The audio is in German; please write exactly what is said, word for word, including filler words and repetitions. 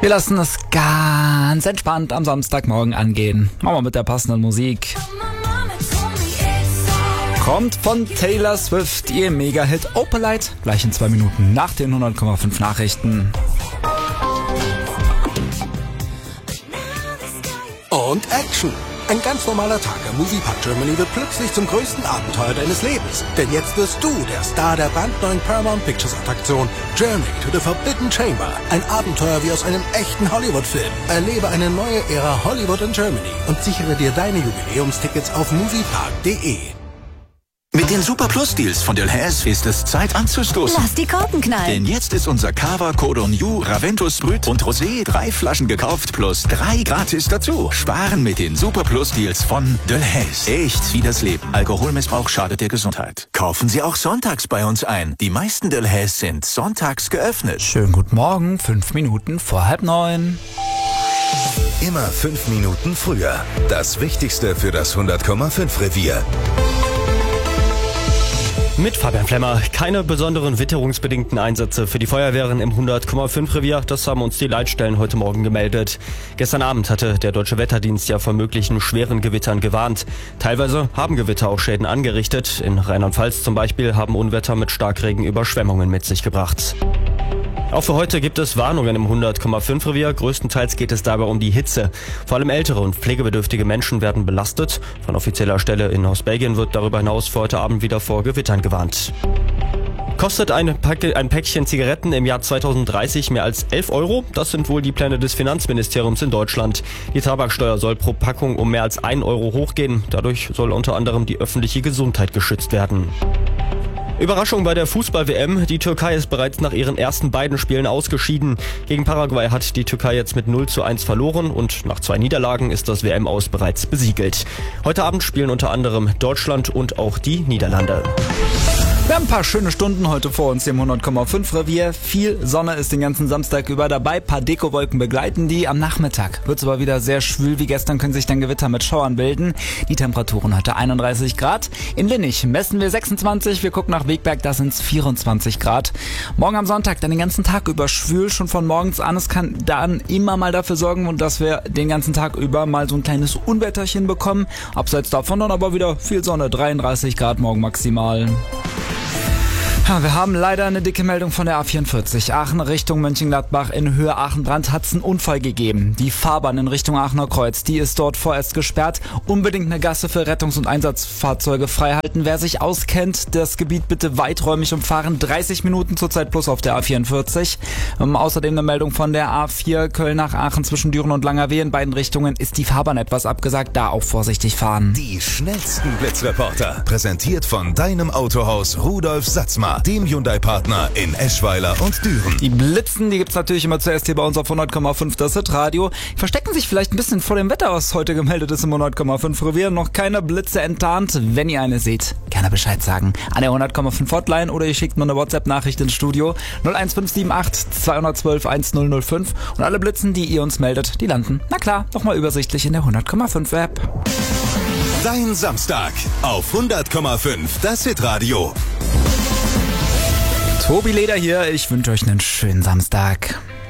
Wir lassen es ganz entspannt am Samstagmorgen angehen. Machen wir mit der passenden Musik. Kommt von Taylor Swift, ihr Mega-Hit Opalite, gleich in zwei Minuten nach den hundert Komma fünf Nachrichten. Und Action! Ein ganz normaler Tag am Moviepark Germany wird plötzlich zum größten Abenteuer deines Lebens. Denn jetzt wirst du der Star der brandneuen Paramount Pictures Attraktion Journey to the Forbidden Chamber. Ein Abenteuer wie aus einem echten Hollywood-Film. Erlebe eine neue Ära Hollywood in Germany und sichere dir deine Jubiläumstickets auf moviepark punkt de. Mit den Super Plus Deals von Delhaize ist es Zeit anzustoßen. Lass die Korken knallen. Denn jetzt ist unser Cava, Cordon Bleu, Raventus Brut und Rosé drei Flaschen gekauft plus drei gratis dazu. Sparen mit den Super Plus Deals von Delhaize. Echt wie das Leben. Alkoholmissbrauch schadet der Gesundheit. Kaufen Sie auch sonntags bei uns ein. Die meisten Delhaize sind sonntags geöffnet. Schönen guten Morgen, fünf Minuten vor halb neun. Immer fünf Minuten früher. Das Wichtigste für das hundert Komma fünf Revier. Mit Fabian Flemmer. Keine besonderen witterungsbedingten Einsätze für die Feuerwehren im hundert Komma fünf Revier. Das haben uns die Leitstellen heute Morgen gemeldet. Gestern Abend hatte der Deutsche Wetterdienst ja vor möglichen schweren Gewittern gewarnt. Teilweise haben Gewitter auch Schäden angerichtet. In Rheinland-Pfalz zum Beispiel haben Unwetter mit Starkregen Überschwemmungen mit sich gebracht. Auch für heute gibt es Warnungen im hundert Komma fünf Revier. Größtenteils geht es dabei um die Hitze. Vor allem ältere und pflegebedürftige Menschen werden belastet. Von offizieller Stelle in Ostbelgien wird darüber hinaus für heute Abend wieder vor Gewittern gewarnt. Kostet ein, Pack- ein Päckchen Zigaretten im Jahr zweitausenddreißig mehr als elf Euro? Das sind wohl die Pläne des Finanzministeriums in Deutschland. Die Tabaksteuer soll pro Packung um mehr als ein Euro hochgehen. Dadurch soll unter anderem die öffentliche Gesundheit geschützt werden. Überraschung bei der Fußball-W M. Die Türkei ist bereits nach ihren ersten beiden Spielen ausgeschieden. Gegen Paraguay hat die Türkei jetzt mit null zu eins verloren und nach zwei Niederlagen ist das W M-Aus bereits besiegelt. Heute Abend spielen unter anderem Deutschland und auch die Niederlande. Wir haben ein paar schöne Stunden heute vor uns hier im hundert Komma fünf Revier. Viel Sonne ist den ganzen Samstag über dabei. Ein paar Dekowolken begleiten die. Am Nachmittag wird es aber wieder sehr schwül. Wie gestern können sich dann Gewitter mit Schauern bilden. Die Temperaturen heute einunddreißig Grad. In Linnich messen wir sechsundzwanzig. Wir gucken nach Wegberg, da sind es vierundzwanzig Grad. Morgen am Sonntag dann den ganzen Tag über schwül. Schon von morgens an. Es kann dann immer mal dafür sorgen, dass wir den ganzen Tag über mal so ein kleines Unwetterchen bekommen. Abseits davon dann aber wieder viel Sonne. dreiunddreißig Grad morgen maximal. Ja, wir haben leider eine dicke Meldung von der A vierundvierzig. Aachen Richtung Mönchengladbach in Höhe Aachen-Brand hat es einen Unfall gegeben. Die Fahrbahn in Richtung Aachener Kreuz, die ist dort vorerst gesperrt. Unbedingt eine Gasse für Rettungs- und Einsatzfahrzeuge freihalten. Wer sich auskennt, das Gebiet bitte weiträumig umfahren. dreißig Minuten zurzeit plus auf der A vierundvierzig. Ähm, außerdem eine Meldung von der A vier Köln nach Aachen zwischen Düren und Langerwehe. In beiden Richtungen ist die Fahrbahn etwas abgesagt. Da auch vorsichtig fahren. Die schnellsten Blitzreporter. Präsentiert von deinem Autohaus Rudolf Satzmar, dem Hyundai-Partner in Eschweiler und Düren. Die Blitzen, die gibt's natürlich immer zuerst hier bei uns auf hundert Komma fünf, das Hit-Radio. Verstecken sich vielleicht ein bisschen vor dem Wetter, was heute gemeldet ist im hundert Komma fünf Revier. Noch keine Blitze enttarnt. Wenn ihr eine seht, gerne Bescheid sagen. An der hundert Komma fünf Hotline oder ihr schickt mir eine WhatsApp-Nachricht ins Studio null eins fünf sieben acht zwei eins zwei eins null null fünf. Und alle Blitzen, die ihr uns meldet, die landen, na klar, nochmal übersichtlich in der hundert Komma fünf App. Dein Samstag auf hundert Komma fünf, das Hit-Radio. Tobi Leder hier, ich wünsche euch einen schönen Samstag.